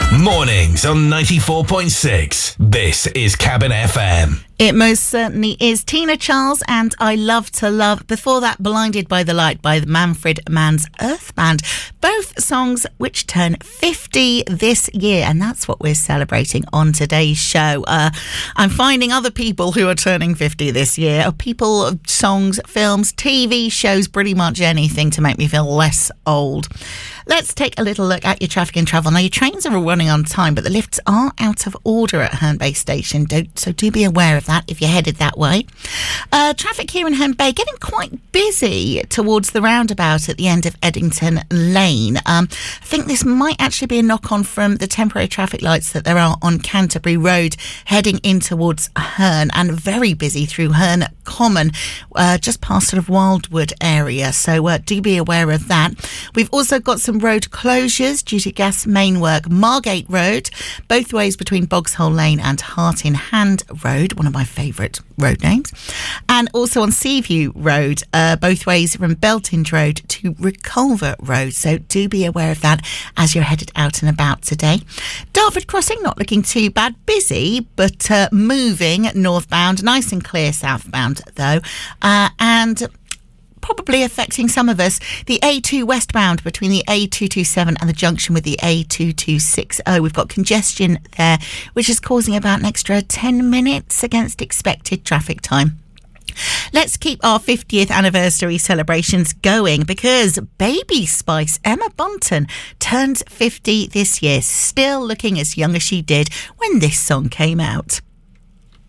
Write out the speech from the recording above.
Mornings on 94.6. This is Cabin FM. It most certainly is. Tina Charles and I Love to Love. Before that, Blinded by the Light by the Manfred Mann's Earth Band. Both songs which turn 50 this year, and that's what we're celebrating on today's show. I'm finding other people who are turning 50 this year, people, songs, films, TV shows, pretty much anything to make me feel less old. Let's take a little look at your traffic and travel. Now, your trains are all running on time, but the lifts are out of order at Herne Bay Station, so do be aware of that if you're headed that way. Traffic here in Herne Bay getting quite busy towards the roundabout at the end of Eddington Lane. I think this might actually be a knock-on from the temporary traffic lights that there are on Canterbury Road heading in towards Herne, and very busy through Herne Common, just past sort of Wildwood area, so do be aware of that. We've also got some road closures due to gas main work. Margate Road, both ways between Bogshole Lane and Heart in Hand Road, one of my favourite road names, and also on Seaview Road, both ways from Beltinge Road to Reculver Road, so do be aware of that as you're headed out and about today. Dartford Crossing not looking too bad, busy but moving northbound, nice and clear southbound though, and probably affecting some of us, the A2 westbound between the A227 and the junction with the A2260. We've got congestion there, which is causing about an extra 10 minutes against expected traffic time. Let's keep our 50th anniversary celebrations going, because Baby Spice Emma Bunton turns 50 this year, still looking as young as she did when this song came out.